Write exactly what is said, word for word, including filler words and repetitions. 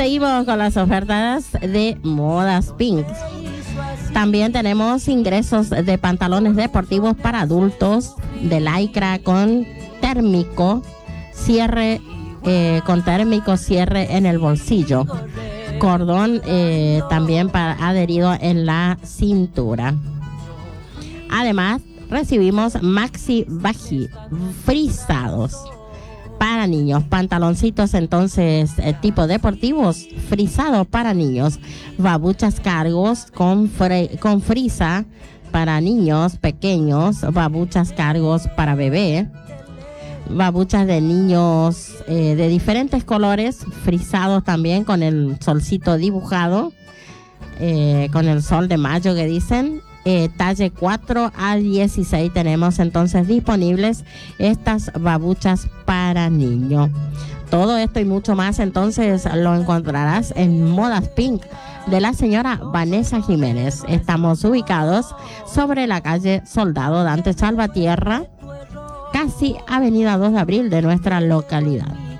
Seguimos con las ofertas de Modas Pink. También tenemos ingresos de pantalones deportivos para adultos de lycra con térmico, cierre eh, con térmico, cierre en el bolsillo, cordón eh, también para, adherido en la cintura. Además, recibimos maxi baji frisados para niños, pantaloncitos entonces eh, tipo deportivos frisados para niños, babuchas cargos con, fre- con frisa para niños pequeños, babuchas cargos para bebé, babuchas de niños eh, de diferentes colores, frisados también con el solcito dibujado, eh, con el sol de mayo que dicen. Eh, talle cuatro a dieciséis tenemos entonces disponibles estas babuchas para niños. Todo esto y mucho más entonces lo encontrarás en Modas Pink de la señora Vanessa Jiménez. Estamos ubicados sobre la calle Soldado Dante Salvatierra, casi avenida dos de abril de nuestra localidad.